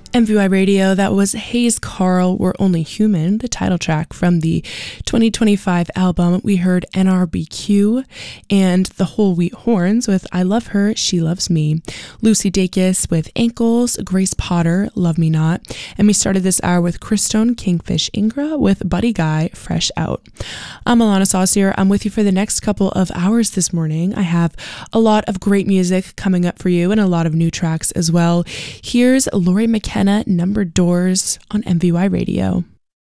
MVY Radio, that was Hayes Carll, We're Only Human, the title track from the 2025 album. We heard NRBQ and The Whole Wheat Horns with I Love Her, She Loves Me, Lucy Dacus with Ankles, Grace Potter, Love Me Not, and we started this hour with Christone Kingfish Ingra with Buddy Guy, Fresh Out. I'm Alana Saucier. I'm with you for the next couple of hours this morning. I have a lot of great music coming up for you and a lot of new tracks as well. Here's Lori McKenna, Numbered Doors on MVY Radio.